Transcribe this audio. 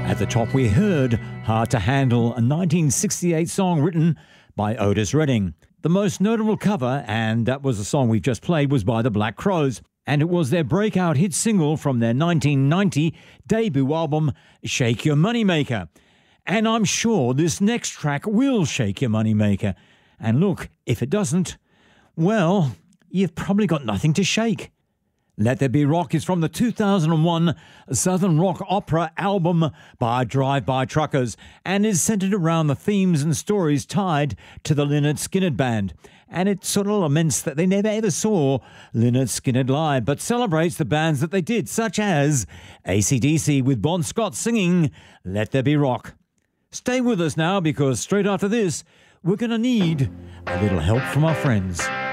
At the top we heard Hard to Handle, a 1968 song written by Otis Redding. The most notable cover, and that was the song we've just played, was by the Black Crowes, and it was their breakout hit single from their 1990 debut album, Shake Your Moneymaker. And I'm sure this next track will shake your moneymaker. And look, if it doesn't, well, you've probably got nothing to shake. Let There Be Rock is from the 2001 Southern Rock Opera album by Drive-By Truckers and is centered around the themes and stories tied to the Lynyrd Skynyrd Band. And it sort of laments that they never ever saw Lynyrd Skynyrd live, but celebrates the bands that they did, such as AC/DC with Bon Scott singing Let There Be Rock. Stay with us now, because straight after this, we're going to need a little help from our friends.